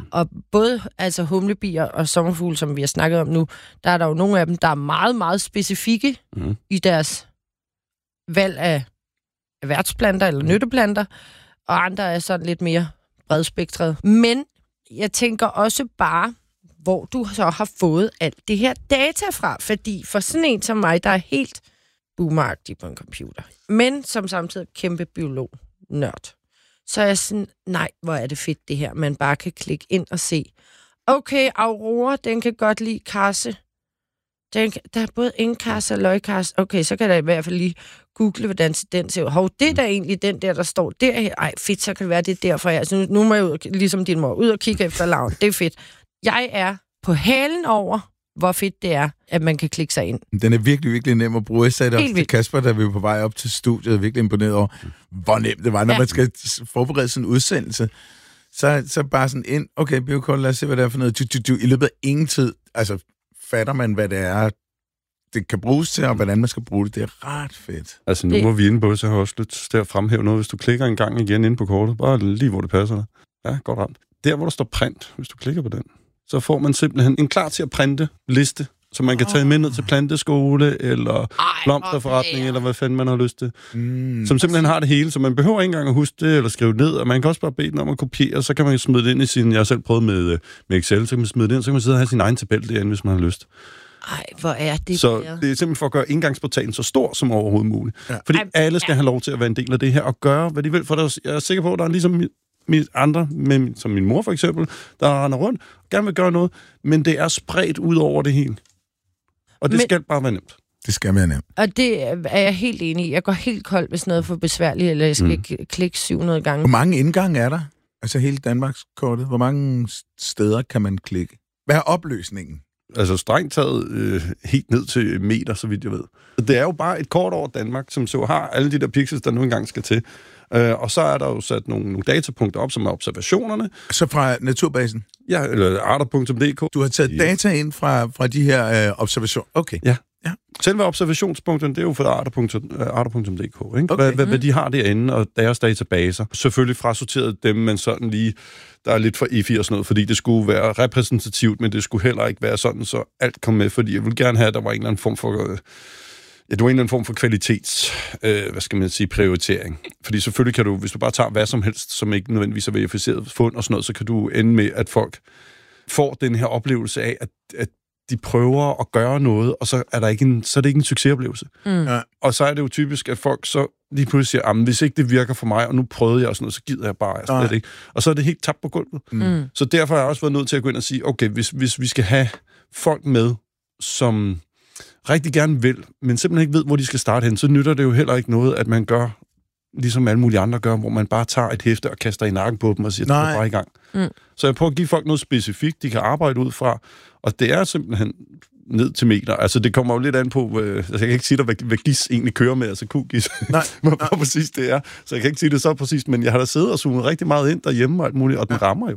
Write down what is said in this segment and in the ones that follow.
Og både altså humlebier og sommerfugle, som vi har snakket om nu, der er der jo nogle af dem, der er meget, meget specifikke i deres valg af værtsplanter eller nytteplanter, og andre er sådan lidt mere bredspektret. Men jeg tænker også bare, hvor du så har fået alt det her data fra, fordi for sådan en som mig, der er helt boomeragtig på en computer, men som samtidig kæmpe biolog-nørd, så er jeg sådan, nej, hvor er det fedt det her, man bare kan klikke ind og se, okay, Aurora, den kan godt lide karse. Der er både engkarse og løgkarse. Okay, så kan jeg i hvert fald lige google, hvordan den ser ud. Hov, det er da egentlig den der står der. Ej, fedt, så kan det være, det er derfor. Altså, nu må jeg ud, ligesom din mor, ud og kigge efter Lavn. Det er fedt. Jeg er på halen over, hvor fedt det er, at man kan klikke sig ind. Den er virkelig, virkelig nem at bruge. Jeg sagde også til Kasper, da vi var på vej op til studiet, og virkelig imponeret over, hvor nemt det var, når man skal forberede sådan en udsendelse. Så bare sådan ind, okay, biokort, lad os se, hvad det er for noget. I løbet af ingen tid, altså fatter man, hvad det er, det kan bruges til, og hvordan man skal bruge det. Det er ret fedt. Altså nu hvor vi er inde på det, så har jeg også lyst til at fremhæve noget. Hvis du klikker en gang igen inde på kortet, bare lige hvor det passer dig. Ja, godt ramt. Der hvor der står print, hvis du klikker på den, så får man simpelthen en klar til at printe liste, så man kan tage med ned til planteskole, eller blomsterforretning, eller hvad fanden man har lyst til. Som simpelthen har det hele, så man behøver ikke engang at huske det, eller skrive ned, og man kan også bare bede den om at kopiere, så kan man smide det ind i sin, jeg har selv prøvet med Excel, så kan man smide det ind, så kan man sidde og have sin egen tabel derinde, hvis man har lyst. Ej, hvor er det så bedre. Det er simpelthen for at gøre indgangsportalen så stor som overhovedet muligt. Ja. Fordi alle skal have lov til at være en del af det her, og gøre, hvad de vil. For jeg er sikker på, at der er ligesom andre, som min mor for eksempel, der render rundt, og gerne vil gøre noget, men det er spredt ud over det hele. Og det skal bare være nemt. Det skal være nemt. Og det er jeg helt enig i. Jeg går helt kold, hvis noget er for besværligt, eller jeg skal klikke 700 gange. Hvor mange indgange er der? Altså hele Danmarkskortet. Hvor mange steder kan man klikke? Hvad er opløsningen? Altså strengt taget helt ned til meter, så vidt jeg ved. Det er jo bare et kort over Danmark, som så har alle de der pixels, der nu engang skal til. Og så er der jo sat nogle datapunkter op, som er observationerne. Så fra Naturbasen? Ja, eller arter.dk. Du har taget data ind fra de her observationer? Okay. Ja. Selve observationspunkterne, det er jo fra arter.dk, ikke? Okay. Hvad de har derinde, og deres databaser. Selvfølgelig frasorteret dem, men sådan lige, der er lidt for EFI og sådan noget, fordi det skulle være repræsentativt, men det skulle heller ikke være sådan, så alt kom med, fordi jeg ville gerne have, at der var en eller anden form for... det var en eller anden form for kvalitets, prioritering. Fordi selvfølgelig kan du, hvis du bare tager hvad som helst, som ikke nødvendigvis er verificeret fund og sådan noget, så kan du ende med, at folk får den her oplevelse af, at de prøver at gøre noget, og så er det ikke en succesoplevelse. Ja. Og så er det jo typisk, at folk så lige pludselig siger, hvis ikke det virker for mig, og nu prøvede jeg sådan noget, så gider jeg bare slet ikke. Og så er det helt tabt på gulvet. Så derfor har jeg også været nødt til at gå ind og sige, okay, hvis vi skal have folk med, som rigtig gerne vil, men simpelthen ikke ved, hvor de skal starte hen, så nytter det jo heller ikke noget, at man gør, ligesom alle mulige andre gør, hvor man bare tager et hæfte og kaster i nakken på dem og siger, det er bare i gang. Så jeg prøver at give folk noget specifikt, de kan arbejde ud fra, og det er simpelthen ned til meter. Altså, det kommer jo lidt an på, jeg kan ikke sige dig, hvad GIS egentlig kører med, altså QGIS, hvor præcis det er. Så jeg kan ikke sige det så præcist, men jeg har da siddet og zoomet rigtig meget ind derhjemme og alt muligt, og den rammer jo.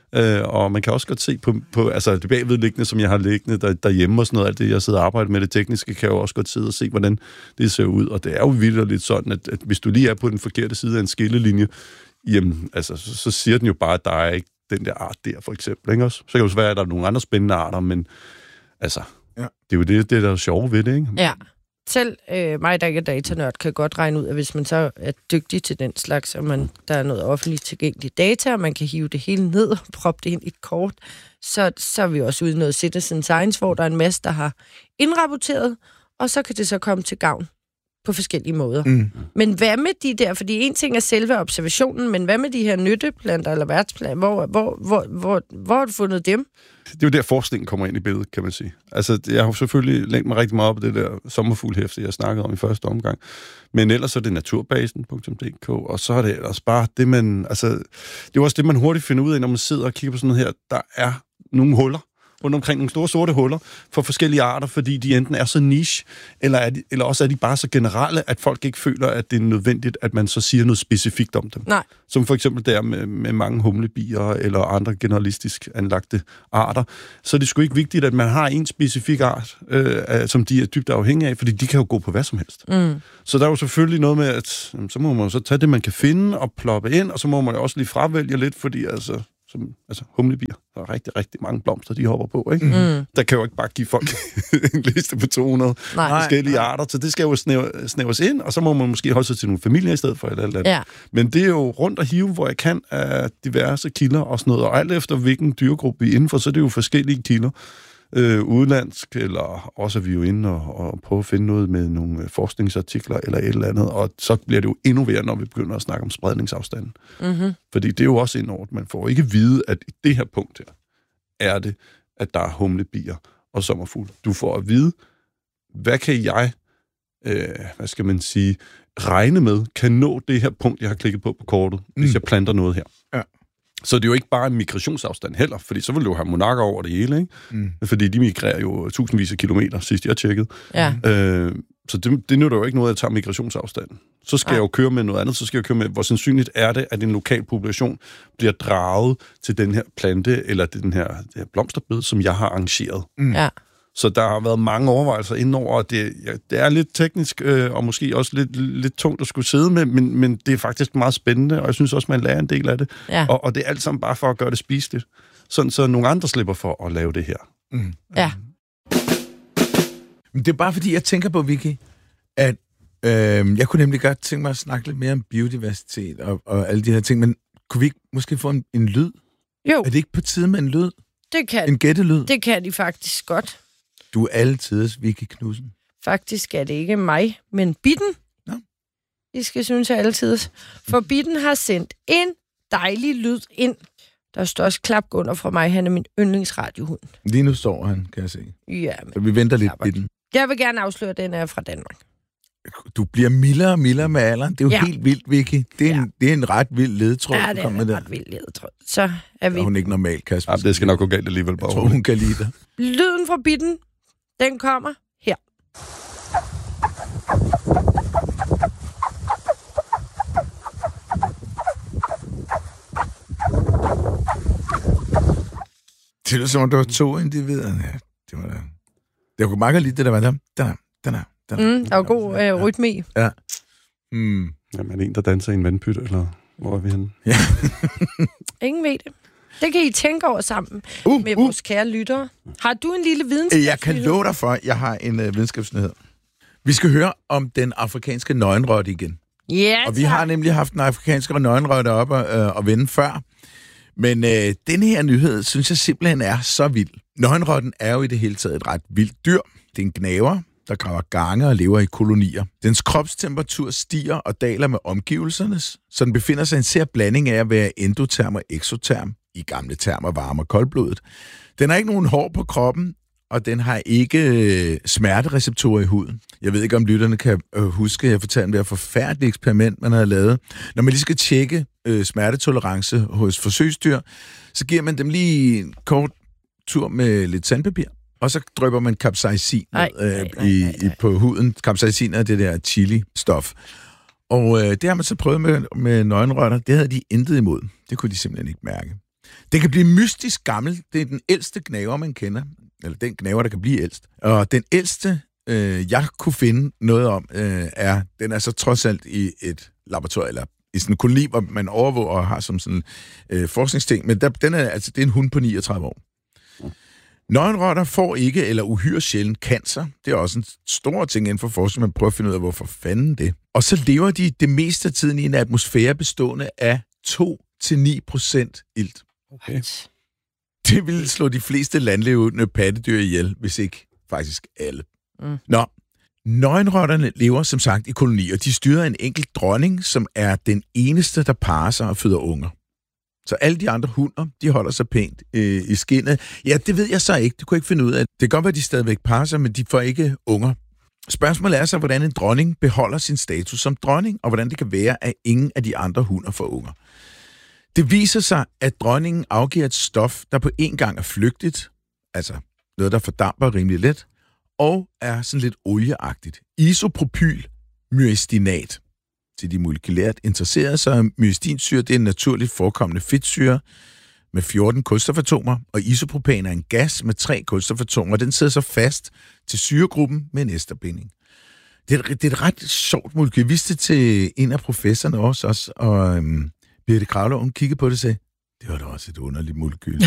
Og man kan også godt se på altså det bagvedliggende, som jeg har liggende derhjemme og sådan noget, alt det, jeg sidder og arbejder med det tekniske, kan jeg jo også godt sidde og se, hvordan det ser ud. Og det er jo vildt lidt sådan, at hvis du lige er på den forkerte side af en skillelinje, jamen, altså, så siger den jo bare, at der er ikke den der art der, for eksempel. Ikke også? Så kan det jo være, at der er nogle andre spændende arter, men altså, det er jo det, der er sjovt ved det, ikke? Ja. Selv mig, der ikke er datanørd, kan godt regne ud, at hvis man så er dygtig til den slags, og der er noget offentligt tilgængeligt data, og man kan hive det hele ned og proppe det ind i et kort, så er vi også ude i noget citizen science, hvor der er en masse, der har indrapporteret, og så kan det så komme til gavn på forskellige måder. Men hvad med de der, fordi en ting er selve observationen, men hvad med de her nytteplanter eller værtsplanter, hvor har du fundet dem? Det er jo der forskningen kommer ind i billedet, kan man sige. Altså, jeg har selvfølgelig længt mig rigtig meget op af det der sommerfuglhæfte, jeg snakkede om i første omgang. Men ellers er det naturbasen.dk, og så er det ellers bare det, man... Altså, det er jo også det, man hurtigt finder ud af, når man sidder og kigger på sådan noget her. Der er nogle rundt omkring nogle store sorte huller for forskellige arter, fordi de enten er så niche, eller også er de bare så generelle, at folk ikke føler, at det er nødvendigt, at man så siger noget specifikt om dem. Nej. Som for eksempel der med mange humlebier eller andre generalistisk anlagte arter. Så er det sgu ikke vigtigt, at man har en specifik art, som de er dybt afhængige af, fordi de kan jo gå på hvad som helst. Så der er jo selvfølgelig noget med, at så må man så tage det, man kan finde og ploppe ind, og så må man også lige fravælge lidt, fordi altså... altså humlebier. Der er rigtig, rigtig mange blomster, de hopper på, ikke? Der kan jo ikke bare give folk en liste på 200 forskellige arter, så det skal jo snævres ind, og så må man måske holde sig til nogle familier i stedet for eller andet. Ja. Men det er jo rundt og hive, hvor jeg kan af diverse kilder og sådan noget, og alt efter hvilken dyregruppe vi er inden for, så er det jo forskellige kilder. Udenlandsk, eller også er vi jo inde og prøve at finde noget med nogle forskningsartikler eller et eller andet, og så bliver det jo endnu værre, når vi begynder at snakke om spredningsafstanden. Fordi det er jo også indover, man får ikke vide, at i det her punkt her, er det, at der er humlebier og sommerfugle. Du får at vide, hvad kan jeg, regne med, kan nå det her punkt, jeg har klikket på kortet, hvis jeg planter noget her. Ja. Så det er jo ikke bare en migrationsafstand heller, fordi så vil du have monarker over det hele, ikke? Fordi de migrerer jo tusindvis af kilometer, sidst jeg tjekkede. Ja. Så det nytter jo ikke noget, at jeg tager migrationsafstanden. Så skal jeg jo køre med noget andet, så skal jeg køre med, hvor sandsynligt er det, at en lokal population bliver draget til den her plante, eller den her blomsterbed, som jeg har arrangeret. Ja. Så der har været mange overvejelser indenover, og det er lidt teknisk, og måske også lidt tungt at skulle sidde med, men det er faktisk meget spændende, og jeg synes også, man lærer en del af det. Ja. Og det er alt sammen bare for at gøre det spiseligt, sådan så nogle andre slipper for at lave det her. Ja. Det er bare fordi, jeg tænker på, Vicky, at jeg kunne nemlig godt tænke mig at snakke lidt mere om biodiversitet og alle de her ting, men kunne vi ikke måske få en lyd? Jo. Er det ikke på tide med en lyd? Det kan. En gættelyd? Det kan de faktisk godt. Du er altidens Vicky Knudsen. Faktisk er det ikke mig, men Bitten. Ja. I skal synes, jeg altid. For Bitten har sendt en dejlig lyd ind. Der står også klapgunder fra mig. Han er min yndlingsradiohund. Lige nu står han, kan jeg se. Ja. Så vi venter lidt, Bitten. Jeg vil gerne afsløre, at den er fra Danmark. Du bliver mildere og mildere med alderen. Det er jo helt vildt, Vicky. Det er en ret vild ledetråd. Ja, det er en ret vild ledetråd. Så er vi... hun er ikke normal, Kasper. Ja, det skal nok gå galt alligevel. Jeg tror, hun kan lide dig. Lyden fra Bitten, den kommer her. Det var som om, der var 2 individer. Ja, det var der. Det var meget lidt, det der var der. Der var god rytme i. Ja. Jamen, en, der danser i en vandpyt, eller hvor er vi henne? Ja. Ingen ved det. Det kan I tænke over sammen med vores kære lyttere. Har du en lille videnskabsnyhed? Jeg kan love dig for, at jeg har en videnskabsnyhed. Vi skal høre om den afrikanske nøgenrotte igen. Ja, og vi har nemlig haft den afrikanske nøgenrotte op og vende før. Men den her nyhed, synes jeg simpelthen er så vild. Nøgenrotten er jo i det hele taget et ret vildt dyr. Det er en gnaver, der graver gange og lever i kolonier. Dens kropstemperatur stiger og daler med omgivelsernes, så den befinder sig i en sær blanding af at være endoterm og eksoterm, i gamle termer varme og koldblodet. Den har ikke nogen hår på kroppen, og den har ikke smertereceptorer i huden. Jeg ved ikke, om lytterne kan huske, at jeg fortalte om det her forfærdelige eksperiment, man havde lavet. Når man lige skal tjekke smertetolerance hos forsøgsdyr, så giver man dem lige en kort tur med lidt sandpapir, og så drypper man capsaicin på huden. Capsaicin er det der chili-stof. Og det har man så prøvet med nøgenrotter. Det havde de intet imod. Det kunne de simpelthen ikke mærke. Det kan blive mystisk gammel. Det er den ældste gnaver, man kender. Eller den gnaver, der kan blive ældst. Og den ældste, jeg kunne finde noget om, den er så trods alt i et laboratorium, eller i sådan en koloni, hvor man overvåger og har som sådan forskningsting. Men det er en hund på 39 år. Nøgenrotter får ikke, eller uhyre sjældent, cancer. Det er også en stor ting inden for forskning, man prøver at finde ud af, hvorfor fanden det. Og så lever de det meste af tiden i en atmosfære bestående af 2-9% ilt. Okay. Det ville slå de fleste landlevende pattedyr ihjel, hvis ikke faktisk alle. Nå, nøgenrotterne lever som sagt i kolonier. De styrer en enkelt dronning, som er den eneste, der parrer sig og føder unger. Så alle de andre hunder, de holder sig pænt i skindet. Ja, det ved jeg så ikke. Det kunne jeg ikke finde ud af. Det kan godt være, at de stadigvæk parrer sig, men de får ikke unger. Spørgsmålet er så, hvordan en dronning beholder sin status som dronning, og hvordan det kan være, at ingen af de andre hunder får unger. Det viser sig, at dronningen afgiver et stof, der på en gang er flygtigt, altså noget, der fordamper rimelig let, og er sådan lidt olieagtigt. Isopropylmyostinat. Til de molekylært interesserede, så myostinsyre, det er en naturligt forekommende fedtsyre med 14 kulstofatomer, og isopropan er en gas med 3 kulstofatomer, og den sidder så fast til syregruppen med en esterbinding. Det er et ret sjovt molekyl. Jeg viste det til en af professorerne også og Birte Kravlov, hun kiggede på det og sagde, Det var da også et underligt molekyl.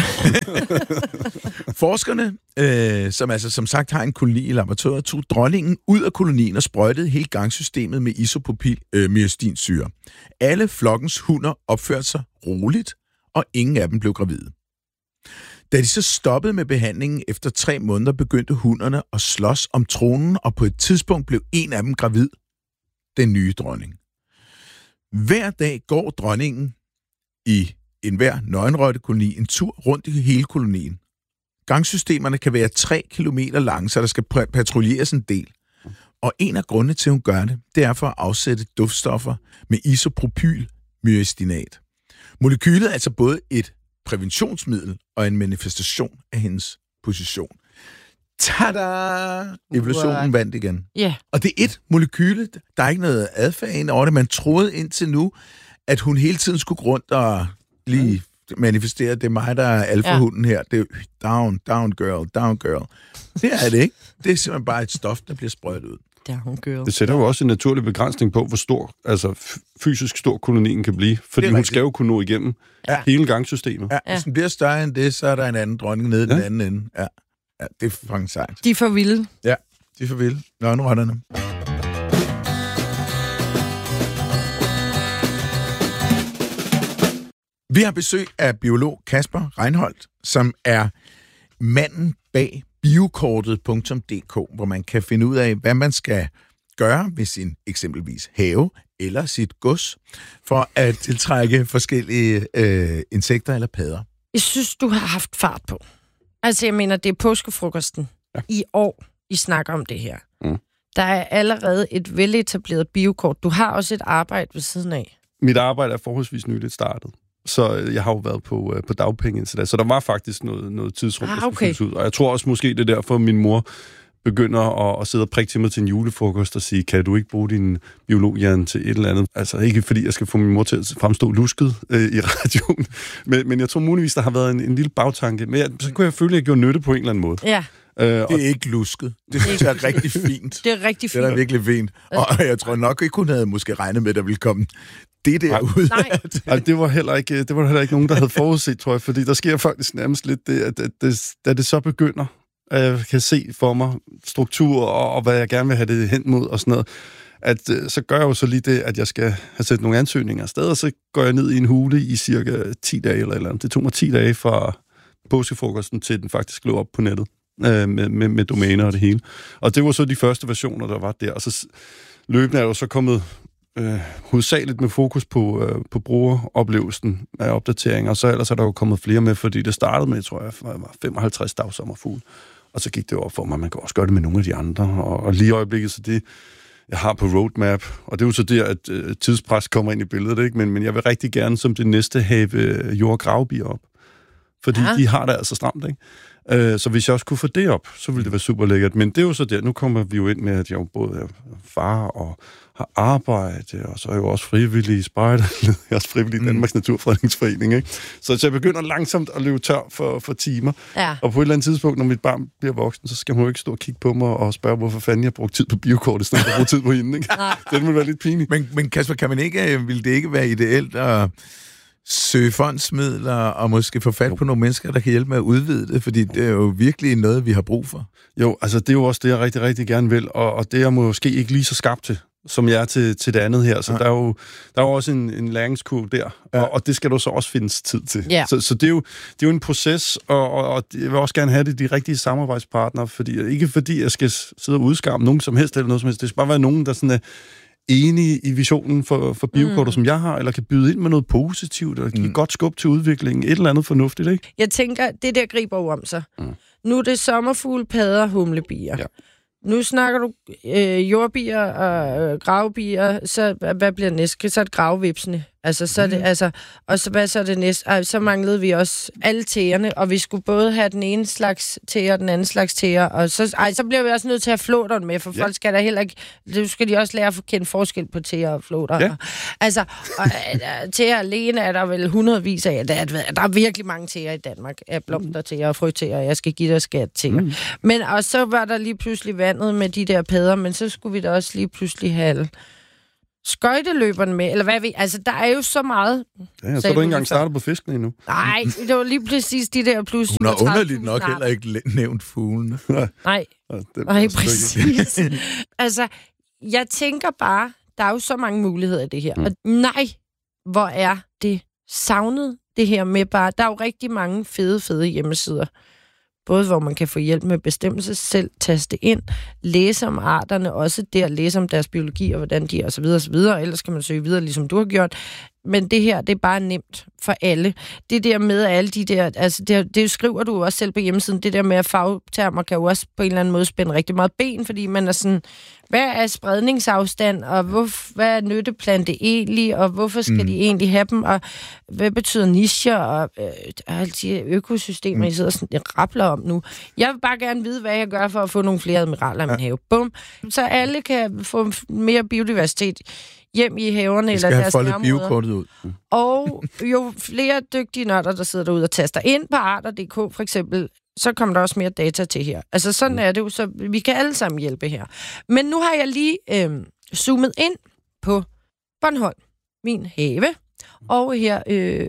Forskerne, som altså som sagt har en koloni i laboratoriet, tog dronningen ud af kolonien og sprøjtede hele gangsystemet med isopropyl-myostinsyre. Alle flokkens hunder opførte sig roligt, og ingen af dem blev gravide. Da de så stoppede med behandlingen efter 3 måneder, begyndte hunderne at slås om tronen, og på et tidspunkt blev en af dem gravid, den nye dronning. Hver dag går dronningen i enhver nøgenrøgtekoloni en tur rundt i hele kolonien. Gangsystemerne kan være 3 kilometer lange, så der skal patruljeres en del. Og en af grundene til, at hun gør det, det er for at afsætte duftstoffer med isopropyl-myostinat. Molekylet er altså både et præventionsmiddel og en manifestation af hendes position. Tada! Evolutionen vandt igen. Yeah. Og det er et molekyle, der er ikke noget adfærd ind over det. Man troede indtil nu, at hun hele tiden skulle gå rundt og lige manifestere, det er mig, der er alfahunden her. Det er down girl. Det er det ikke. Det er simpelthen bare et stof, der bliver sprøjtet ud. Det sætter jo også en naturlig begrænsning på, hvor stor, altså fysisk stor kolonien kan blive, fordi hun skal jo kunne nå igennem hele gangsystemet. Ja, hvis den bliver større end det, så er der en anden dronning nede i den anden ende. Ja, det er fucking sejt. De er for vilde. Ja, de er for vilde. Nøgenrotterne. Vi har besøg af biolog Kasper Reinholdt, som er manden bag biokortet.dk, hvor man kan finde ud af, hvad man skal gøre med sin eksempelvis have eller sit gods, for at tiltrække forskellige insekter eller padder. Jeg synes, du har haft fart på. Altså, jeg mener, det er påskefrokosten i år, I snakker om det her. Mm. Der er allerede et veletableret biokort. Du har også et arbejde ved siden af. Mit arbejde er forholdsvis nyligt startet. Så jeg har jo været på dagpenge indtil da. Så der var faktisk noget tidsrum, der skulle fyldes ud. Og jeg tror også måske, det er derfor, min mor begynder at sidde og prikke til mig til en julefrokost og sige, kan du ikke bruge din biologhjerne til et eller andet? Altså ikke fordi jeg skal få min mor til at fremstå lusket i radioen, men jeg tror muligvis, der har været en lille bagtanke. Men så kunne jeg føle, at jeg gjorde nytte på en eller anden måde. Ja. Det er ikke lusket. Det synes jeg er rigtig fint. Det er rigtig fint. Det er virkelig fint. Og jeg tror nok ikke, hun havde måske regnet med, at der ville komme det derude. Nej, det var heller ikke nogen, der havde forudset, tror jeg, fordi der sker faktisk nærmest lidt det, at da det så begynder, jeg kan se for mig struktur og hvad jeg gerne vil have det hen mod og sådan noget, at så gør jeg jo så lige det, at jeg skal have sat nogle ansøgninger afsted, og så går jeg ned i en hule i cirka 10 dage eller andet. Det tog mig 10 dage fra påskefrokosten til den faktisk lå op på nettet med domæner og det hele. Og det var så de første versioner, der var der. Og så løbende er der så kommet hovedsageligt med fokus på brugeroplevelsen af opdateringer, og så ellers er der jo kommet flere med, fordi det startede med, tror jeg, var 55 dagsommerfugle. Og så gik det op for mig, at man kan også gøre det med nogle af de andre. Og lige i øjeblikket, så det, jeg har på roadmap, og det er jo så der, at tidspres kommer ind i billedet, ikke? Men jeg vil rigtig gerne som det næste have jord- og gravbier op. Fordi de har det altså stramt, ikke? Så hvis jeg også kunne få det op, så ville det være super lækkert. Men det er jo så der, nu kommer vi jo ind med, at jeg jo både er far og har arbejde, og så er jeg jo også frivillig i spejder. Jeg er også frivillig i Danmarks Naturfredningsforening, ikke? Så jeg begynder langsomt at løbe tør for timer. Ja. Og på et eller andet tidspunkt, når mit barn bliver voksen, så skal hun jo ikke stå og kigge på mig og spørge, hvorfor fanden jeg har brugt tid på biokortet, så jeg bruger tid på hende, ikke? Det vil være lidt pinligt. Men Kasper, vil det ikke være ideelt at søge fondsmidler og måske få fat på nogle mennesker, der kan hjælpe med at udvide det, fordi det er jo virkelig noget, vi har brug for. Jo, altså det er jo også det, jeg rigtig, rigtig gerne vil, og det er jeg måske ikke lige så skarpt til, som jeg er til det andet her. Så der er jo også en læringskurve der, og det skal du så også findes tid til. Yeah. Så det er jo en proces, og jeg vil også gerne have de rigtige samarbejdspartnere, ikke fordi jeg skal sidde og udskamme nogen som helst eller noget som helst. Det skal bare være nogen, der sådan er enige i visionen for biokortet, som jeg har, eller kan byde ind med noget positivt, eller give godt skub til udviklingen, et eller andet fornuftigt, ikke? Jeg tænker, det der griber jo om sig. Nu er det sommerfugle, padder, humlebier. Ja. Nu snakker du jordbier og gravbier, så hvad bliver næste? Så er det gravvipsene. Altså, så er det, og så, hvad så er det næste? Så manglede vi også alle tæerne, og vi skulle både have den ene slags tæer og den anden slags tæer, og så bliver vi også nødt til at have flåteren med, for folk skal der heller ikke, nu skal de også lære at kende forskel på tæer og flåter. Ja. Altså, tæer alene er der vel hundredvis af, der er virkelig mange tæer i Danmark, af blomstertæer og frøtæer, jeg skal give dig skat tæer. Men og så var der lige pludselig vandet med de der padder, men så skulle vi da også lige pludselig have skøjteløberne med, eller hvad vi... Altså, der er jo så meget... Ja, så er du ikke engang startet på fiskene endnu. Nej, det var lige præcis de der plus... Hun har underligt nok heller ikke nævnt fuglene. Nej, præcis. Altså, jeg tænker bare, der er jo så mange muligheder i det her. Og nej, hvor er det savnet, det her med bare... Der er jo rigtig mange fede hjemmesider. Både hvor man kan få hjælp med bestemmelse, selv taste ind, læse om arterne, også der læse om deres biologi og hvordan de er osv. Ellers kan man søge videre, ligesom du har gjort. Men det her, det er bare nemt for alle. Det der med alle de der, altså det hvad du også selv på hjemmesiden, det der med at fagtermer kan jo også på en eller anden måde spænde rigtig meget ben, fordi man er sådan, hvad er spredningsafstand, og hvad er nytteplante egentlig, og hvorfor skal de egentlig have dem, og hvad betyder nicher, og alle de økosystemer, I sidder sådan, det rappler om nu. Jeg vil bare gerne vide, hvad jeg gør for at få nogle flere admiraler i min have. Bum. Så alle kan få mere biodiversitet hjem i haverne eller deres nærområder. Vi skal have foldet biokortet ud. Og jo flere dygtige nørder, der sidder derude og taster ind på arter.dk for eksempel, så kommer der også mere data til her. Altså sådan er det jo, så vi kan alle sammen hjælpe her. Men nu har jeg lige zoomet ind på Bornholm, min have, og her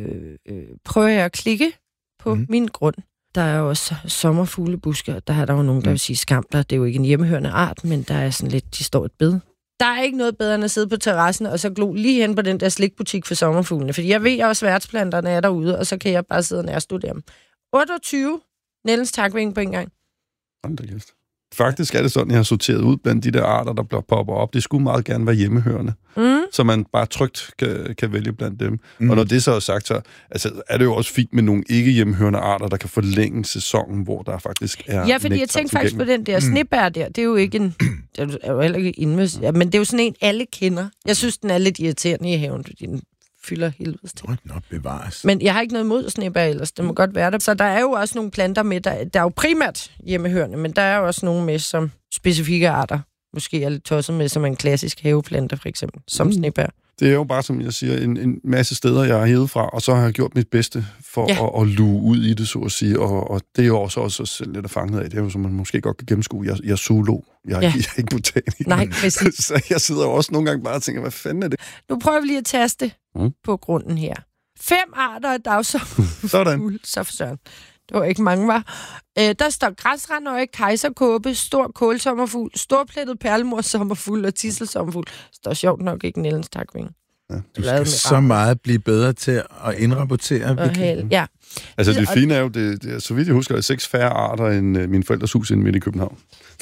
prøver jeg at klikke på min grund. Der er også sommerfuglebuske, og der er der jo nogen, der vil sige skambler. Det er jo ikke en hjemmehørende art, men der er sådan lidt, de står et bed. Der er ikke noget bedre end at sidde på terrassen og så glo lige hen på den der slikbutik for sommerfuglene. Fordi jeg ved også, at værtsplanterne er derude, og så kan jeg bare sidde og nærstudere dem. 28 Nielsens takving på en gang. Faktisk er det sådan, jeg har sorteret ud blandt de der arter, der popper op. Det skulle meget gerne være hjemmehørende. Så man bare trygt kan vælge blandt dem. Og når det så er sagt, så er det jo også fint med nogle ikke hjemmehørende arter, der kan forlænge sæsonen, hvor der faktisk er... Ja, fordi jeg tænkte faktisk på den der snebær der. Det er jo ikke en... Det er jo heller ikke indmøs. Ja, men det er jo sådan en, alle kender. Jeg synes, den er lidt irriterende i haven, fordi den fylder helvedes til. Bevares. Men jeg har ikke noget mod snebær ellers. Det må godt være der. Så der er jo også nogle planter med, der er jo primært hjemmehørende, men der er jo også nogle med, som specifikke arter måske er lidt tosset med, som en klassisk haveplante, for eksempel, som snebær. Det er jo bare, som jeg siger, en masse steder, jeg har hævet fra, og så har jeg gjort mit bedste for at luge ud i det, så at sige. Og det er jo også selv lidt fanget af. Det er jo, som man måske godt kan gennemskue. Jeg er zoolog. Jeg er ikke botaniker. Nej, præcis. Så jeg sidder jo også nogle gange bare og tænker, hvad fanden er det? Nu prøver vi lige at taste på grunden her. 5 arter af dagsommerfugle. Sådan. Så for søren. Det var ikke mange, var. Der står græsrandøje, kejserkåbe, stor kålsommerfugl, storplettet perlemorsommerfugl og tidselsommerfugl. Det står sjovt nok ikke Nielsens takving. Ja, du skal så meget blive bedre til at indrapportere. Ja. Altså det fine er jo, det er, så vidt jeg husker, 6 færre arter end min forældres hus inde midt i København.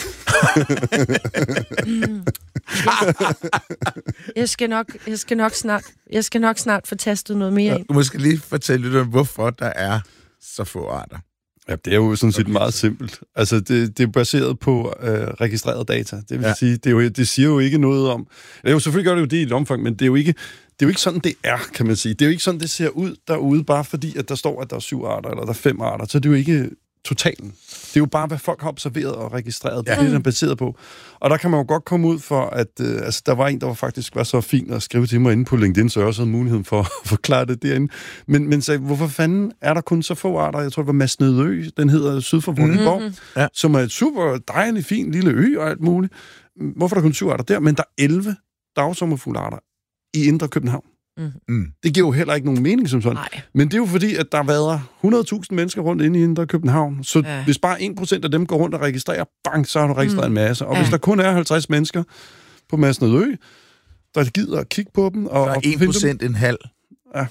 Jeg skal nok snart få tastet noget mere ind. Du måske lige fortælle lidt om, hvorfor der er så få arter. Ja, det er jo sådan set meget simpelt. Altså, det er baseret på registreret data. Det vil sige, det siger jo ikke noget om... Jo, selvfølgelig gør det jo det i et omfang, men det er jo ikke sådan, det er, kan man sige. Det er jo ikke sådan, det ser ud derude, bare fordi, at der står, at der er 7 arter, eller der er 5 arter. Så det er jo ikke totalen. Det er jo bare, hvad folk har observeret og registreret. Det er det, der er baseret på. Og der kan man jo godt komme ud for, at der var en, der faktisk var så fin at skrive til mig inde på LinkedIn, så jeg også havde muligheden for at forklare det derinde. Men sagde, hvorfor fanden er der kun så få arter? Jeg tror, det var Masnedø, den hedder syd for Vordingborg, som er et super dejligt, fin lille ø og alt muligt. Hvorfor er der kun 7 arter der? Men der er 11 dagsommerfuglarter i Indre København. Det giver jo heller ikke nogen mening som sådan. Nej. Men det er jo fordi, at der har været 100.000 mennesker rundt inde i Indre København. Så hvis bare 1% af dem går rundt og registrerer, bang, så har du registreret en masse. Og hvis der kun er 50 mennesker på Masnedø, der gider at kigge på dem. Og 1% en halv. Ja.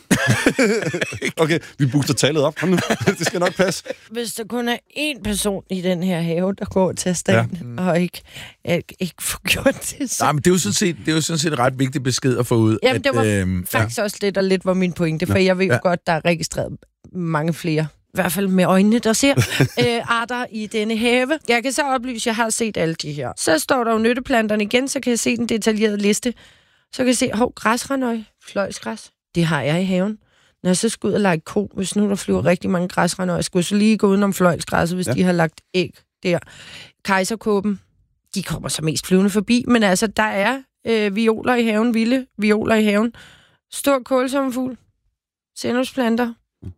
Okay, vi booster tallet op. Det skal nok passe. Hvis der kun er 1 person i den her have, der går til stand, og ikke får gjort det, så... Nej, men det er jo sådan set et ret vigtigt besked at få ud. Jamen, det var faktisk også lidt var min pointe, for jeg ved jo godt, der er registreret mange flere. I hvert fald med øjnene, der ser arter i denne have. Jeg kan så oplyse, at jeg har set alle de her. Så står der jo nytteplanterne igen, så kan jeg se den detaljerede liste. Så kan jeg se, græsrandøj, fløjsgræs. Det har jeg i haven. Når jeg så skal ud og lege ko, hvis nu der flyver rigtig mange græsrandøjer, jeg skulle så lige gå udenom fløjlsgræsset, hvis de har lagt æg der. Kejserkåben, de kommer så mest flyvende forbi, men altså, der er violer i haven, vilde violer i haven, stor kålsommerfugl, sennusplanter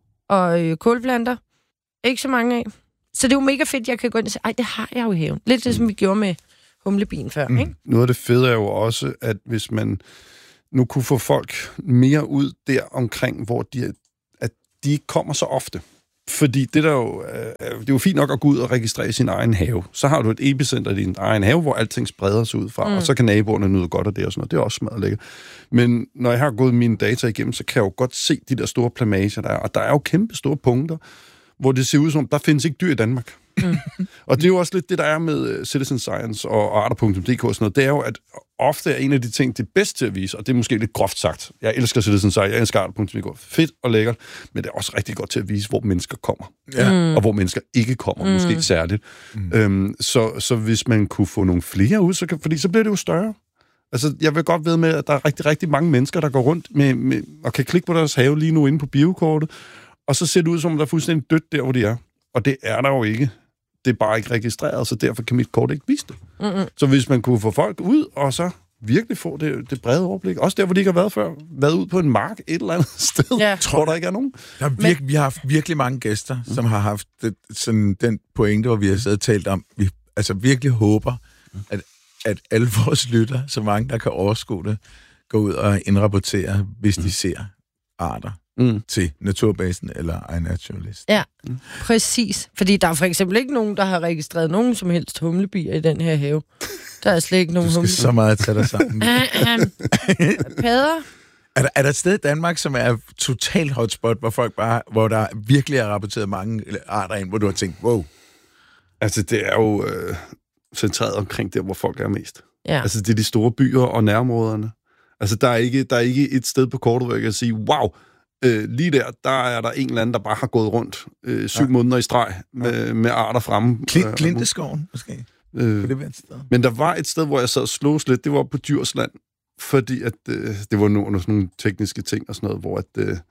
og kålplanter. Ikke så mange af. Så det er jo mega fedt, jeg kan gå ind og sige, det har jeg jo i haven. Lidt det, som vi gjorde med humlebien før, ikke? Noget af det fede er jo også, at hvis man nu kunne få folk mere ud der omkring, hvor de ikke kommer så ofte. Fordi det er jo fint nok at gå ud og registrere sin egen have. Så har du et epicenter i din egen have, hvor alting spreder sig ud fra, og så kan naboerne nyde godt af det og sådan noget. Det er også smadret lækkert. Men når jeg har gået mine data igennem, så kan jeg jo godt se de der store plamager der er. Og der er jo kæmpe store punkter, hvor det ser ud som, der findes ikke dyr i Danmark. Og det er jo også lidt det, der er med Citizen Science og arter.dk og sådan noget. Det er jo, at ofte er en af de ting, det er bedst til at vise, og det er måske lidt groft sagt. Jeg elsker Citizen Science, jeg elsker arter.dk. Fedt og lækkert, men det er også rigtig godt til at vise, hvor mennesker kommer. Og hvor mennesker ikke kommer, måske særligt. Så hvis man kunne få nogle flere ud, fordi så bliver det jo større. Altså, jeg vil godt ved med, at der er rigtig, rigtig mange mennesker, der går rundt med og kan klikke på deres have lige nu inde på biokortet, og så ser det ud som, der er fuldstændig dødt der, hvor de er. Og det er der jo ikke. Det er bare ikke registreret, så derfor kan mit kort ikke vise det. Så hvis man kunne få folk ud, og så virkelig få det brede overblik, også der, hvor de ikke har været før, været ud på en mark et eller andet sted, tror der ikke er nogen. Vi har haft virkelig mange gæster, som har haft sådan den pointe, hvor vi har siddet og talt om, vi altså virkelig håber, at alle vores lytter, så mange, der kan overskue det, går ud og indrapporterer, hvis de ser arter. Til Naturbasen eller iNaturalist. Ja, præcis. Fordi der er for eksempel ikke nogen, der har registreret nogen som helst humlebier i den her have. Der er slet ikke nogen humlebier. Du skal så meget tage dig sammen. Peder? Er der et sted i Danmark, som er totalt hotspot, hvor der virkelig er rapporteret mange arter ind, hvor du har tænkt, wow? Altså, det er jo centreret omkring der, hvor folk er mest. Ja. Altså, det er de store byer og nærområderne. Altså, der er ikke et sted på kortet, hvor jeg kan sige, wow, lige der er der en eller anden, der bare har gået rundt 7 måneder i streg med arter fremme. Klinteskoven, måske? Men der var et sted, hvor jeg sad og slogs lidt, det var på Djursland, fordi at, det var nogle tekniske ting og sådan noget, hvor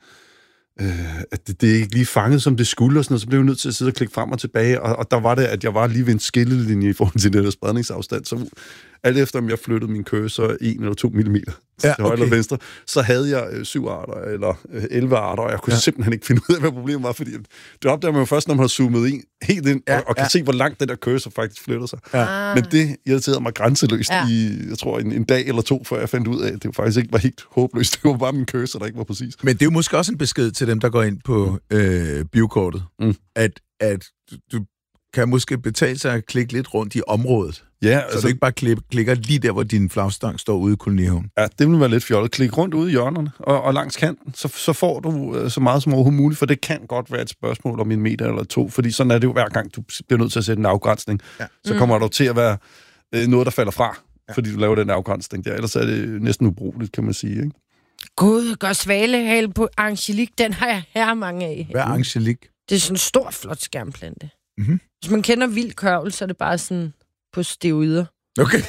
at det ikke lige fangede, som det skulle, og sådan noget, så blev jeg nødt til at sidde og klikke frem og tilbage, og der var det, at jeg var lige ved en skillelinje i forhold til den der spredningsafstand, så alt efter, om jeg flyttede min cursor 1 eller 2 millimeter til højre eller venstre, så havde jeg 7 arter eller 11 arter, og jeg kunne simpelthen ikke finde ud af, hvad problemet var, fordi det opdager man jo først, når man har zoomet helt ind, og kan se, hvor langt den der cursor faktisk flytter sig. Men det irriterede mig grænseløst i, jeg tror, en dag eller 2, før jeg fandt ud af, at det faktisk ikke var helt håbløst. Det var bare min cursor, der ikke var præcis. Men det er jo måske også en besked til dem, der går ind på biokortet, at du kan måske betale sig at klikke lidt rundt i området. Ja, så du ikke bare klikker lige der, hvor din flagstang står ude i kolonihaven. Ja, det vil være lidt fjollet. Klik rundt ude i hjørnerne og langs kanten, så får du så meget som overhovedet muligt, for det kan godt være et spørgsmål om 1 meter eller 2, fordi sådan er det jo hver gang, du bliver nødt til at sætte en afgrænsning. Så kommer der til at være noget, der falder fra, fordi du laver den afgrænsning der. Ellers er det næsten ubrugeligt, kan man sige, ikke? Gud, gør svalehale på Angelique, den har jeg her mange af. Hvad er Angelique? Det er sådan en stor, flot skærmplante. Hvis man kender vild kørvel, så er det bare sådan på steroider. Okay.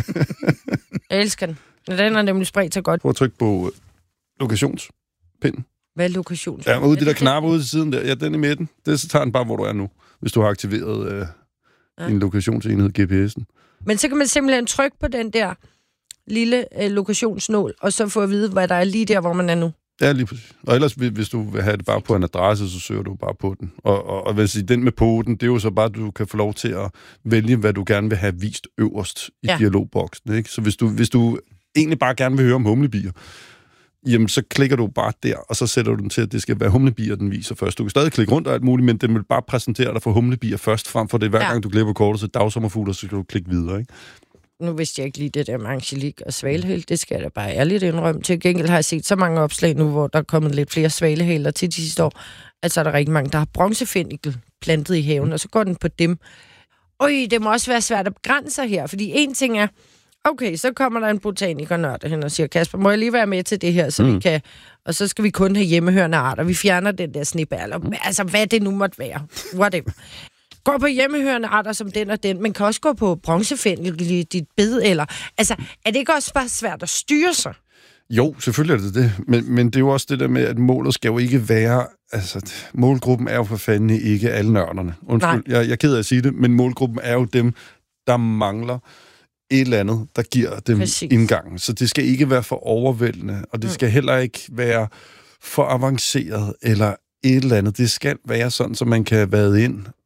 Jeg elsker den. Den har nemlig spredt sig godt. Prøv at trykke på lokationspinden. Hvad er lokations? Ja, ude de der knapper ude til siden der. Ja, den i midten. Det så tager den bare, hvor du er nu. Hvis du har aktiveret en lokationsenhed, GPS'en. Men så kan man simpelthen trykke på den der lille lokationsnål, og så få at vide, hvad der er lige der, hvor man er nu. Ja, lige præcis. Og ellers, hvis du vil have det bare på en adresse, så søger du bare på den. Og hvis den med poten, det er jo så bare, at du kan få lov til at vælge, hvad du gerne vil have vist øverst i dialogboksen. Ikke? Så hvis du egentlig bare gerne vil høre om humlebier, jamen så klikker du bare der, og så sætter du den til, at det skal være humlebier, den viser først. Du kan stadig klikke rundt og alt muligt, men den vil bare præsentere dig for humlebier først, frem for det hver gang du klipper kortet til dagsommerfugler, så kan du klikke videre, ikke? Nu vidste jeg ikke lige det der med Angelique og svalehæl. Det skal jeg da bare ærligt indrømme. Til gengæld har jeg set så mange opslag nu, hvor der er kommet lidt flere svalehæler til de sidste år. Altså er der rigtig mange, der har bronzefændikel plantet i haven, og så går den på dem. Det må også være svært at begrænse her, fordi en ting er, okay, så kommer der en botanikernørd hen og siger, Kasper, må jeg lige være med til det her, så vi kan, og så skal vi kun have hjemmehørende arter. Vi fjerner den der snebærler. Altså, hvad det nu måtte være. Whatever. Gå på hjemmehørende arter som den og den, men kan også gå på bronzefændikel i dit bed, eller... Altså, er det ikke også bare svært at styre sig? Jo, selvfølgelig er det det. Men det er jo også det der med, at målet skal jo ikke være... Altså, målgruppen er jo for fanden ikke alle nørderne. Undskyld, jeg er ked af at sige det, men målgruppen er jo dem, der mangler et eller andet, der giver dem indgangen. Så det skal ikke være for overvældende, og det skal heller ikke være for avanceret, eller et eller andet. Det skal være sådan, så man kan vade ind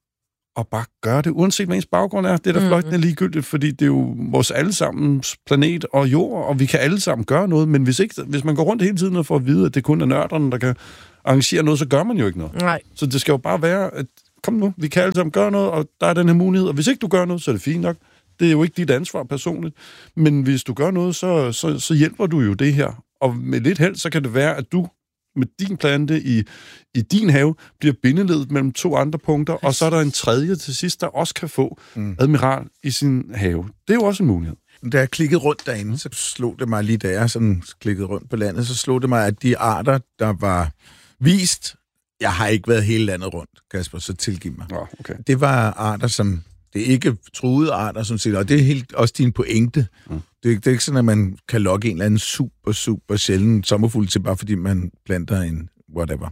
og bare gøre det, uanset hvad ens baggrund er. Det er da fløjtende ligegyldigt, fordi det er jo vores allesammens planet og jord, og vi kan alle sammen gøre noget, men hvis man går rundt hele tiden og får at vide, at det kun er nørderne, der kan arrangere noget, så gør man jo ikke noget. Nej. Så det skal jo bare være, at kom nu, vi kan alle sammen gøre noget, og der er den her mulighed, og hvis ikke du gør noget, så er det fint nok. Det er jo ikke dit ansvar personligt, men hvis du gør noget, så hjælper du jo det her. Og med lidt held, så kan det være, at du med din plante i din have bliver bindeledet mellem 2 andre punkter, og så er der en tredje til sidst, der også kan få admiral i sin have. Det er jo også en mulighed. Da jeg klikkede rundt derinde, så slog det mig lige, da jeg sådan klikkede rundt på landet, så slog det mig, at de arter, der var vist, jeg har ikke været hele landet rundt, Kasper, så tilgiv mig. Ja, okay. Det var arter, som det er ikke truede arter, som siger, og det er helt også din pointe. Det er ikke sådan, at man kan lokke en eller anden super sjælden sommerfugl til, bare fordi man planter en whatever.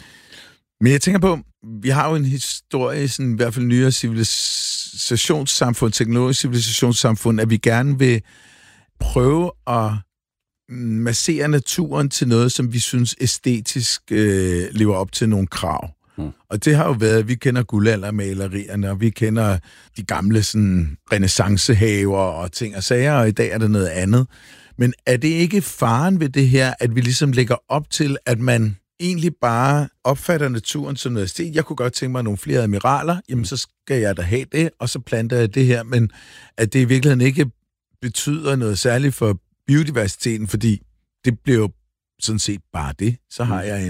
Men jeg tænker på, vi har jo en historie, sådan, i hvert fald nyere civilisationssamfund, teknologisk civilisationssamfund, at vi gerne vil prøve at massere naturen til noget, som vi synes æstetisk lever op til nogle krav. Og det har jo været, at vi kender guldaldermalerierne, og vi kender de gamle sådan renæssancehaver og ting og sager, og i dag er det noget andet. Men er det ikke faren ved det her, at vi ligesom lægger op til, at man egentlig bare opfatter naturen som noget æstetisk? Jeg kunne godt tænke mig nogle flere admiraler, jamen så skal jeg da have det, og så planter jeg det her, men at det i virkeligheden ikke betyder noget særligt for biodiversiteten, fordi det bliver jo sådan set bare det. Så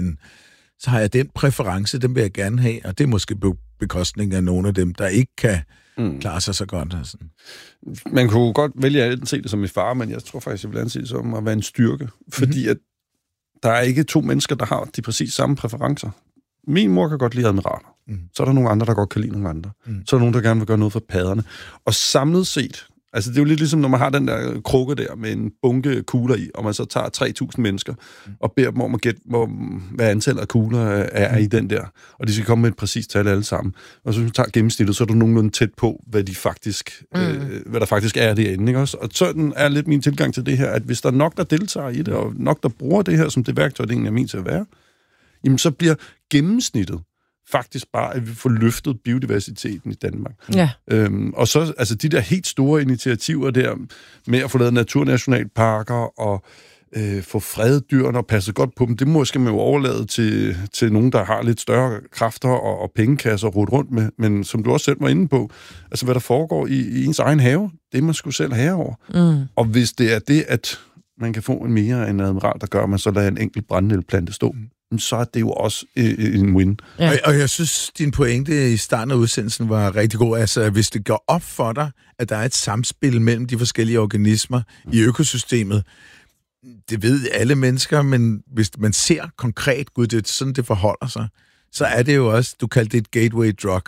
har jeg den præference, den vil jeg gerne have, og det er måske på bekostning af nogle af dem, der ikke kan klare sig så godt. Altså. Man kunne godt vælge at se det som en fare, men jeg tror faktisk, jeg vil anse det som at være en styrke, fordi at der er ikke 2 mennesker, der har de præcis samme præferencer. Min mor kan godt lide admiraler. Så er der nogle andre, der godt kan lide nogle andre. Så er der nogen, der gerne vil gøre noget for padderne. Og samlet set, altså det er jo lidt ligesom, når man har den der krukke der med en bunke kugler i, og man så tager 3.000 mennesker og beder dem om at gætte, hvad antallet af kugler er i den der. Og de skal komme med et præcist tal alle sammen. Og så hvis man tager gennemsnittet, så er du nogenlunde tæt på, hvad der faktisk er derinde. Ikke også? Og sådan er lidt min tilgang til det her, at hvis der er nok, der deltager i det, og nok, der bruger det her som det værktøj, det egentlig er ment til at være, jamen så bliver gennemsnittet faktisk bare, at vi får løftet biodiversiteten i Danmark. Ja. Og så, altså de der helt store initiativer der, med at få lavet naturnationalparker og få fredet dyrene og passe godt på dem, det måske man jo overlade til nogen, der har lidt større kræfter og pengekasser at rute rundt med. Men som du også selv var inde på, altså hvad der foregår i ens egen have, det man skulle selv have over. Og hvis det er det, at man kan få en mere en admiral, der gør, man så lader en enkelt brændenælplante stå, så er det jo også en win. Ja. Og jeg synes, din pointe i starten af udsendelsen var rigtig god. Altså, hvis det går op for dig, at der er et samspil mellem de forskellige organismer i økosystemet, det ved alle mennesker, men hvis man ser konkret, gud, det er sådan, det forholder sig, så er det jo også, du kaldte det et gateway drug.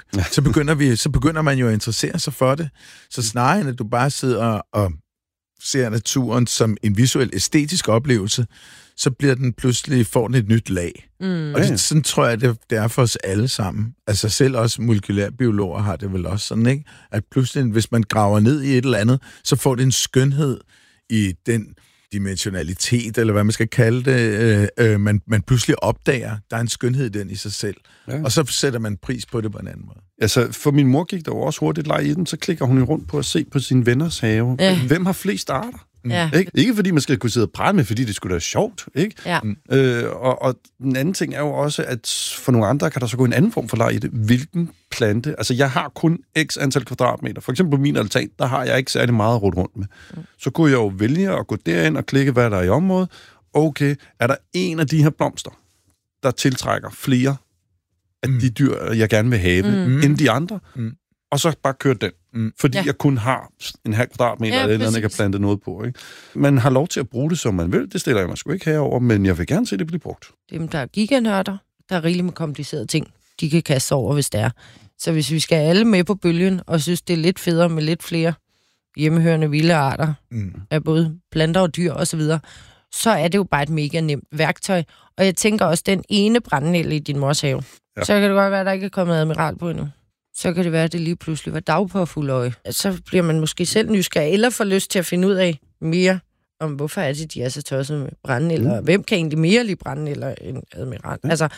Så begynder man jo at interessere sig for det. Så snarere end at du bare sidder og ser naturen som en visuel æstetisk oplevelse, så bliver den pludselig, får den et nyt lag. Og sådan tror jeg, det er for os alle sammen. Altså selv også molekylærbiologer har det vel også sådan, ikke? At pludselig, hvis man graver ned i et eller andet, så får det en skønhed i den dimensionalitet, eller hvad man skal kalde det, man pludselig opdager, der er en skønhed i den i sig selv. Ja. Og så sætter man pris på det på en anden måde. Altså, for min mor gik der jo også hurtigt leg i den, så klikker hun jo rundt på at se på sine venners have. Ja. Hvem har flest arter? Ja. Ikke fordi man skal kunne sidde og prale med, fordi det skulle være sjovt, ikke? Ja. Og den anden ting er jo også, at for nogle andre kan der så gå en anden form for leg i det. Hvilken plante? Altså, jeg har kun x antal kvadratmeter. For eksempel på min altan, der har jeg ikke særlig meget at rute rundt med. Så kunne jeg jo vælge at gå derind og klikke, hvad der er i området. Okay, er der en af de her blomster, der tiltrækker flere af de dyr, jeg gerne vil have, end de andre? Og så bare køre den. Fordi jeg kun har en halv kvadratmeter eller andet, jeg kan plante noget på. Ikke? Man har lov til at bruge det, som man vil. Det stiller jeg mig sgu ikke herover, men jeg vil gerne se det blive brugt. Dem, der er giganørder, der er rigeligt med komplicerede ting, de kan kaste over, hvis det er. Så hvis vi skal alle med på bølgen, og synes, det er lidt federe med lidt flere hjemmehørende vilde arter, af både planter og dyr osv., så er det jo bare et mega nemt værktøj. Og jeg tænker også, den ene brændenælde i din mors have, så kan det godt være, at der ikke er kommet admiral på endnu. Så kan det være, at det lige pludselig var dagpåfuldøje. Så bliver man måske selv nysgerrig, eller får lyst til at finde ud af mere om, hvorfor er det, de er så tosset med brændenælder, og hvem kan egentlig mere lide brændenælder end admiral. Altså,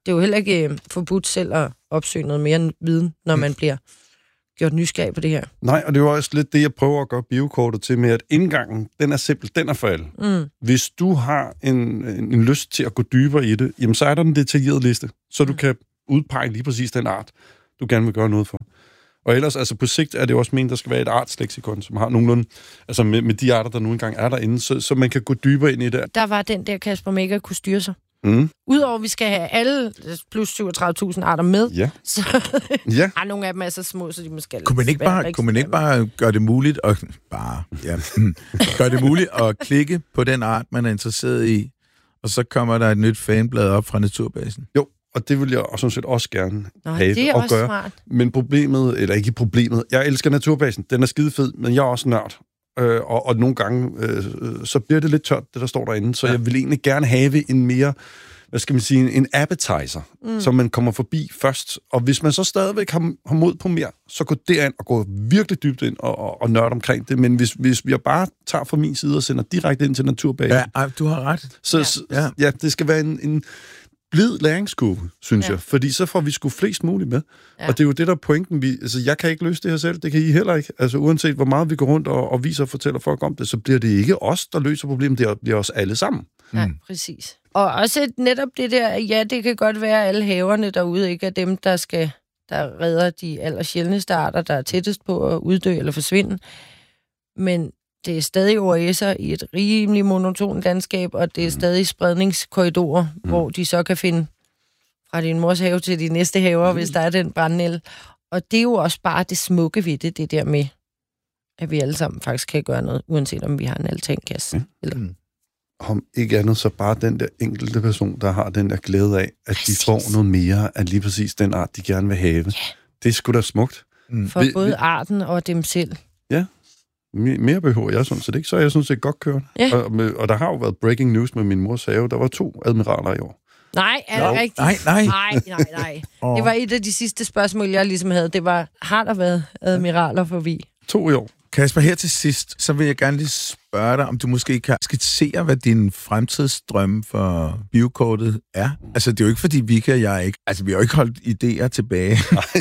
det er jo heller ikke forbudt selv at opsøge noget mere viden, når man bliver gjort nysgerrig på det her. Nej, og det er jo også lidt det, jeg prøver at gøre biokortet til med, at indgangen, den er simpel, den er for alle. Hvis du har en lyst til at gå dybere i det, jamen så er der en detaljeret liste, så du kan udpege lige præcis den art, du gerne vil gøre noget for. Og ellers, altså på sigt er det også meningen, der skal være et artsleksikon, som har nogenlunde, altså med de arter, der nu engang er derinde, så man kan gå dybere ind i det. Der var den der Kasper Mega kunne styre sig. Udover at vi skal have alle plus 37.000 arter med, så har nogle af dem er så små, så de måske... Kunne man ikke bare gøre det muligt gøre det muligt at klikke på den art, man er interesseret i, og så kommer der et nyt fanblad op fra Naturbasen? Jo, og det vil jeg sådan set også gerne have det er og også gøre. Smart. Men problemet, eller ikke problemet, jeg elsker Naturbasen, den er skidefed, men jeg er også nørd. Og nogle gange, så bliver det lidt tørt, det der står derinde, så jeg vil egentlig gerne have en mere, hvad skal man sige, en appetizer, som man kommer forbi først. Og hvis man så stadigvæk har mod på mere, så gå derind og gå virkelig dybt ind og nørde omkring det. Men hvis jeg bare tager fra min side og sender direkte ind til Naturbasen... Ja, du har ret. Så det skal være en blid læringskurve, synes jeg. Fordi så får vi sgu flest muligt med. Ja. Og det er jo det, der er pointen. Altså, jeg kan ikke løse det her selv, det kan I heller ikke. Altså, uanset hvor meget vi går rundt og viser og fortæller folk om det, så bliver det ikke os, der løser problemet, det bliver os alle sammen. Ja, præcis. Og også netop det der, det kan godt være, at alle haverne derude ikke er dem, der redder de allersjældneste arter, der er tættest på at uddø eller forsvinde. Men det er stadig OAS'er i et rimelig monotont landskab, og det er stadig spredningskorridorer, hvor de så kan finde fra din mors have til de næste haver, hvis der er den brandnæld. Og det er jo også bare det smukke ved det der med, at vi alle sammen faktisk kan gøre noget, uanset om vi har en altankasse. Eller... Om ikke andet, så bare den der enkelte person, der har den der glæde af, at de får noget mere af lige præcis den art, de gerne vil have. Ja. Det er sgu da smukt. For både arten og dem selv. Ja. Mere behøver jeg sådan set ikke, så er jeg sådan set godt kørt. Ja. Og der har jo været breaking news med min mors have. Der var 2 admiraler i år. Nej, er det rigtigt? Nej. Det var et af de sidste spørgsmål, jeg ligesom havde. Det var, har der været admiraler forbi? 2 i år. Kasper, her til sidst, så vil jeg gerne lige spørge dig, om du måske kan skitsere, hvad din fremtidsdrømme for biokortet er. Altså, det er jo ikke, fordi Vika og jeg ikke... Altså, vi har jo ikke holdt idéer tilbage.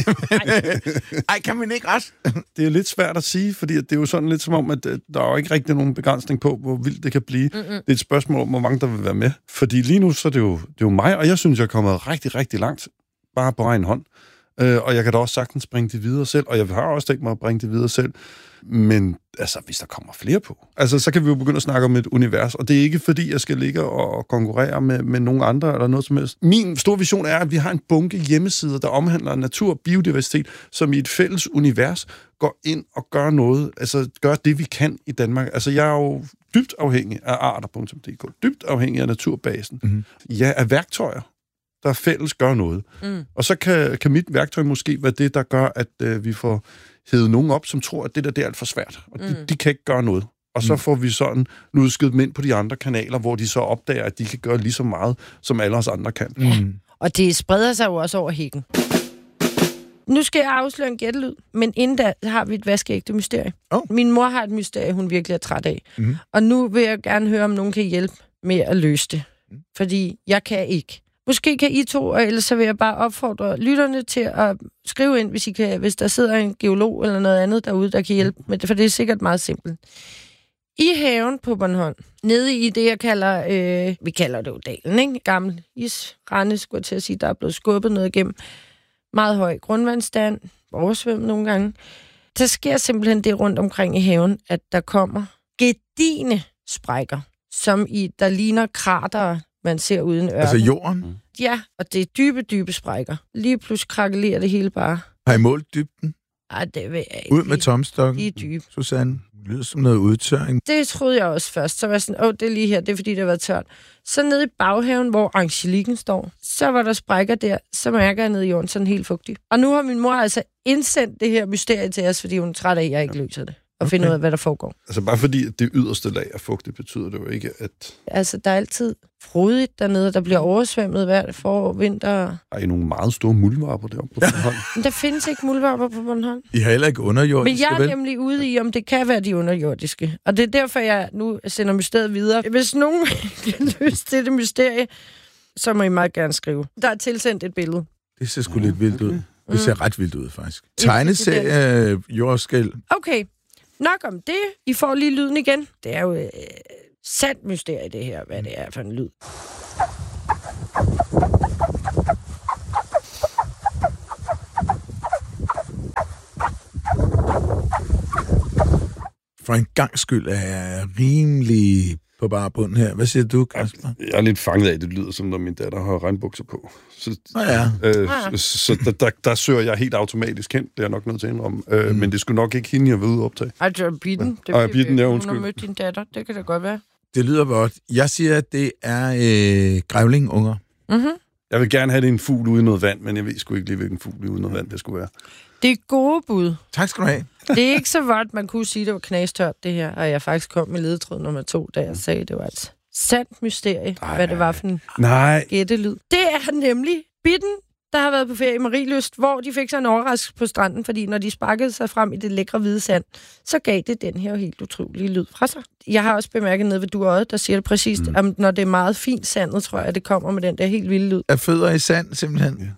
Ej, kan man ikke ret? Det er lidt svært at sige, fordi det er jo sådan lidt som om, at der er jo ikke rigtig nogen begrænsning på, hvor vildt det kan blive. Det er et spørgsmål om, hvor mange der vil være med. Fordi lige nu, så er det jo mig, og jeg synes, jeg er kommet rigtig, rigtig langt. Bare på egen hånd. Og jeg kan da også sagtens bringe det videre selv, og jeg har også tænkt mig at bringe det videre selv. Men altså, hvis der kommer flere på, altså, så kan vi jo begynde at snakke om et univers, og det er ikke fordi, jeg skal ligge og konkurrere med nogen andre eller noget som helst. Min store vision er, at vi har en bunke hjemmesider, der omhandler natur og biodiversitet, som i et fælles univers går ind og gør noget, altså gør det, vi kan i Danmark. Altså, jeg er jo dybt afhængig af arter.dk, dybt afhængig af Naturbasen. Ja, af værktøjer, der fælles gør noget. Og så kan mit værktøj måske være det, der gør, at vi får hævet nogen op, som tror, at det er alt for svært. Og de kan ikke gøre noget. Og så får vi sådan udskydet dem ind på de andre kanaler, hvor de så opdager, at de kan gøre lige så meget, som alle os andre kan. Ja. Og det spreder sig jo også over hækken. Nu skal jeg afsløre en gættelyd, men inden da har vi et vaskeægte mysterie. Min mor har et mysterie, hun virkelig er træt af. Og nu vil jeg gerne høre, om nogen kan hjælpe med at løse det. Fordi jeg kan ikke. Måske kan I to, og ellers så vil jeg bare opfordre lytterne til at skrive ind, hvis der sidder en geolog eller noget andet derude, der kan hjælpe med det, for det er sikkert meget simpelt. I haven på Bornholm, nede i det, jeg kalder, vi kalder det jo dalen, ikke? Gammel isrende, skulle jeg til at sige, der er blevet skubbet noget igennem. Meget høj grundvandstand, oversvømmet nogle gange. Der sker simpelthen det rundt omkring i haven, at der kommer gedigne sprækker, som der ligner kratere, man ser uden ørken. Altså jorden? Ja, og det er dybe, dybe sprækker. Lige pludselig krakelerer det hele bare. Har I målt dybden? Ej, det vil jeg ikke. Ud med tomstokken? De er dybe. Susanne, det lyder som noget udtørring. Det troede jeg også først. Så var jeg sådan, det er lige her, det er fordi, det har været tørt. Så nede i baghaven, hvor Angeliken står, så var der sprækker der, så mærker jeg ned i jorden sådan helt fugtig. Og nu har min mor altså indsendt det her mysterie til os, fordi hun er træt af, at jeg ikke løser det. Og finde ud af, hvad der foregår. Altså bare fordi det yderste lag er fugtigt, betyder det jo ikke, at... Altså, der er altid frodigt dernede, der bliver oversvømmet hver forår, vinter. Har I nogle meget store muldvarper deroppe på Bornholm? Men der findes ikke muldvarper på Bornholm. I har heller ikke underjordiske, men jeg er nemlig ude i, om det kan være de underjordiske. Og det er derfor, jeg nu sender mysteriet videre. Hvis nogen kan løse det mysterie, så må I meget gerne skrive. Der er tilsendt et billede. Det ser sgu lidt vildt ud. Det ser ret vildt ud, faktisk. Tegneserie, jordskæl. Okay, nok om det. I får lige lyden igen. Det er jo sandt mysterie, det her, hvad det er for en lyd. For en gang skyld er jeg rimelig på bare bund her. Hvad siger du, Kasper? Jeg er lidt fanget af, det lyder som, når min datter har regnbukser på. Så, så der søger jeg helt automatisk hen. Det er jeg nok nødt til at indrømme. Men det skulle nok ikke hende, jeg vil ud optage. Altså, Bitten. Bitten, ja, undskyld. Hun har mødt din datter. Det kan da godt være. Det lyder godt. Jeg siger, at det er grævlingunger. Mm-hmm. Jeg vil gerne have det en fugl ude i noget vand, men jeg ved sgu ikke lige, hvilken fugl ude i noget vand det skulle være. Det er gode bud. Tak skal du have. Det er ikke så godt, man kunne sige, det var knastørt, det her. Og jeg faktisk kom med ledetråd nummer 2, da jeg sagde, det var et sandt mysterie, hvad det var for en gættelyd. Det er nemlig Bitten, der har været på ferie i Marielyst, hvor de fik sig en overraskelse på stranden, fordi når de sparkede sig frem i det lækre hvide sand, så gav det den her helt utrolige lyd fra sig. Jeg har også bemærket nede ved Duøjet, der siger det præcist, at når det er meget fint sandet, tror jeg, at det kommer med den der helt vilde lyd. Af fødder i sand, simpelthen. Ja.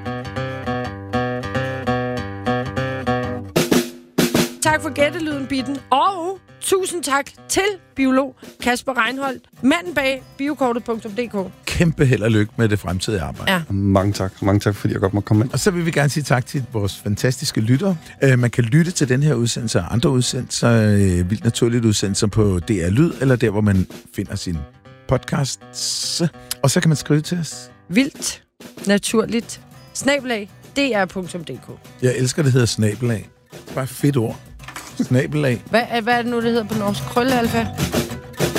Tak for gættelyden, Bitten. Og tusind tak til biolog Kasper Reinholdt, manden bag biokortet.dk. Kæmpe held og lykke med det fremtidige arbejde. Ja. Mange tak. Mange tak, fordi jeg godt må komme ind. Og så vil vi gerne sige tak til vores fantastiske lyttere. Man kan lytte til den her udsendelse og andre udsendelser, vildt naturligt udsendelser på DR Lyd, eller der, hvor man finder sin podcasts. Og så kan man skrive til os. Vildt naturligt @dr.dk. Jeg elsker, det hedder snabelag. Bare et fedt ord. Snabelag. Hvad er det nu, det hedder på norsk? Krøllealfa?